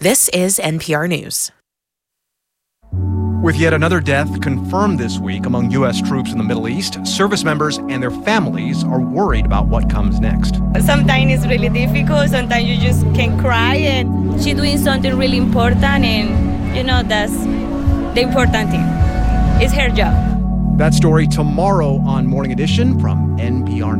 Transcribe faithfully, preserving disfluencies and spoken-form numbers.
This is N P R News. With yet another death confirmed this week among U S troops in the Middle East, service members and their families are worried about what comes next. Sometimes it's really difficult. Sometimes you just can cry, and she's doing something really important, and, you know, that's the important thing. It's her job. That story tomorrow on Morning Edition from N P R News.